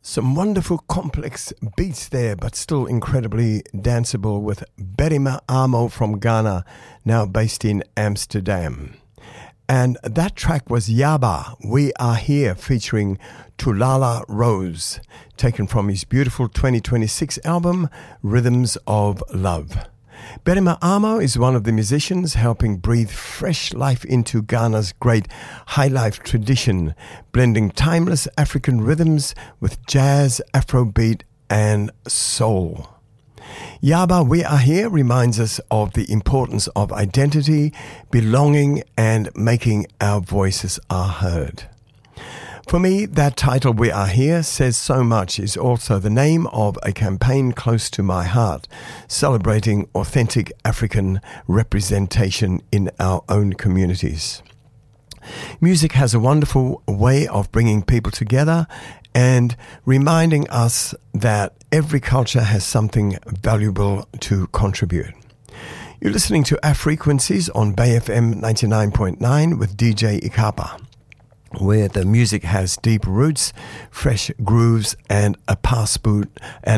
Some wonderful complex beats there, but still incredibly danceable with Berima Amo from Ghana, now based in Amsterdam. And that track was Yaba, We Are Here, featuring Tulala Rose, taken from his beautiful 2026 album, Rhythms of Love. Berima Amo is one of the musicians helping breathe fresh life into Ghana's great highlife tradition, blending timeless African rhythms with jazz, Afrobeat, and soul. Yaba, We Are Here reminds us of the importance of identity, belonging, and making our voices are heard. For me, that title, We Are Here, says so much. Is also the name of a campaign close to my heart, celebrating authentic African representation in our own communities. Music has a wonderful way of bringing people together and reminding us that every culture has something valuable to contribute. You're listening to Afrequencies on Bay FM 99.9 with DJ Ikapa, where the music has deep roots, fresh grooves, and a passport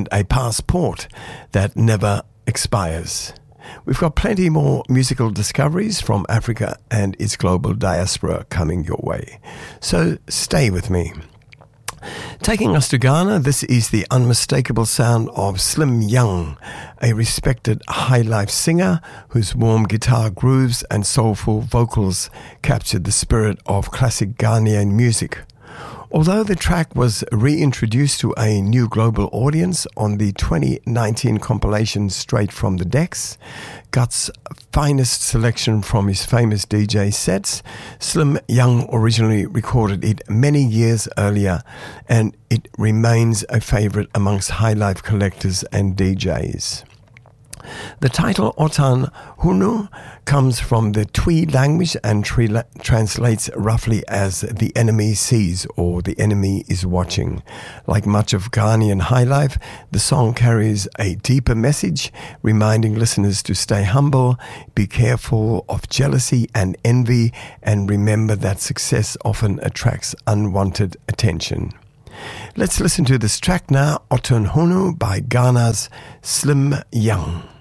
that never expires. We've got plenty more musical discoveries from Africa and its global diaspora coming your way. So stay with me. Taking us to Ghana, this is the unmistakable sound of Slim Young, a respected high-life singer whose warm guitar grooves and soulful vocals captured the spirit of classic Ghanaian music. Although the track was reintroduced to a new global audience on the 2019 compilation Straight from the Decks, Guts' finest selection from his famous DJ sets, Slim Young originally recorded it many years earlier, and it remains a favorite amongst highlife collectors and DJs. The title Otan Hunu comes from the Twi language and translates roughly as the enemy sees or the enemy is watching. Like much of Ghanaian highlife, the song carries a deeper message, reminding listeners to stay humble, be careful of jealousy and envy, and remember that success often attracts unwanted attention. Let's listen to this track now, Otan Hunu by Ghana's Slim Young.